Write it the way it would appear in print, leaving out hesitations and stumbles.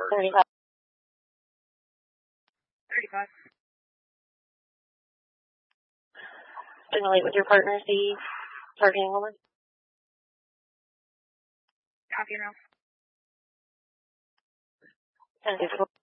35. 35. Simulate with your partner, see targeting woman. Copy now. 10-4.